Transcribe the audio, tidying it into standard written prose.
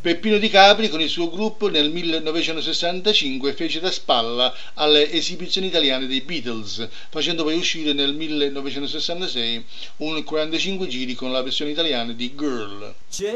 Peppino Di Capri con il suo gruppo nel 1965 fece da spalla alle esibizioni italiane dei Beatles, facendo poi uscire nel 1966 un 45 giri con la versione italiana di Girl.